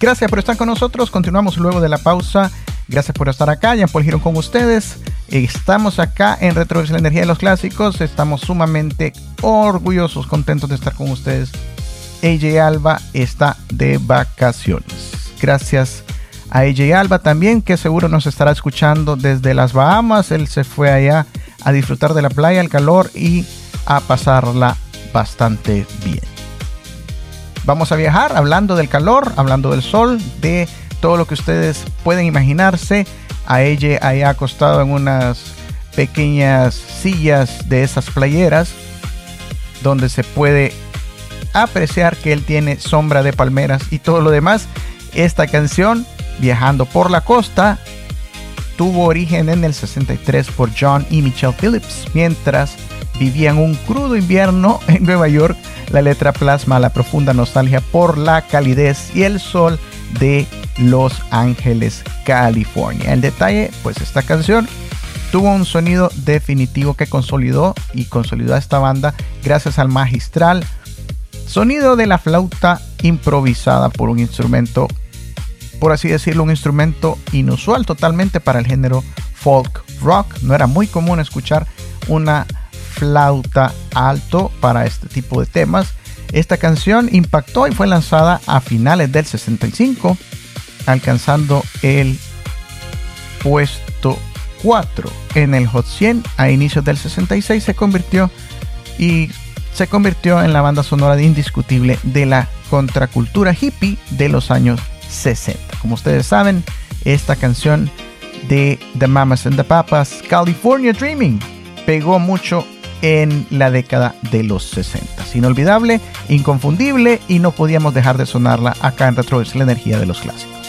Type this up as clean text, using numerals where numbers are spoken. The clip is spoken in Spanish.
Gracias por estar con nosotros. Continuamos luego de la pausa. Gracias por estar acá. Jean-Paul Girón con ustedes. Estamos acá en Retro la Energía de los Clásicos. Estamos sumamente orgullosos, contentos de estar con ustedes. AJ Alba está de vacaciones. Gracias a AJ Alba también, que seguro nos estará escuchando desde las Bahamas. Él se fue allá a disfrutar de la playa, el calor y a pasarla bastante bien. Vamos a viajar hablando del calor, hablando del sol, de todo lo que ustedes pueden imaginarse. A ella allá acostado en unas pequeñas sillas de esas playeras, donde se puede apreciar que él tiene sombra de palmeras y todo lo demás. Esta canción, Viajando por la Costa, tuvo origen en el 63 por John y Michelle Phillips. Mientras vivían un crudo invierno en Nueva York, la letra plasma la profunda nostalgia por la calidez y el sol de Los Ángeles, California. El detalle, pues esta canción tuvo un sonido definitivo que consolidó a esta banda gracias al magistral sonido de la flauta improvisada por un instrumento, por así decirlo, un instrumento inusual totalmente para el género folk rock. No era muy común escuchar una flauta alto para este tipo de temas. Esta canción impactó y fue lanzada a finales del 65, alcanzando el puesto 4 en el Hot 100. A inicios del 66 se convirtió en la banda sonora indiscutible de la contracultura hippie de los años 60. Como ustedes saben, esta canción de The Mamas and the Papas, California Dreaming, pegó mucho en la década de los 60. Inolvidable, inconfundible, y no podíamos dejar de sonarla acá en Retro, la energía de los clásicos.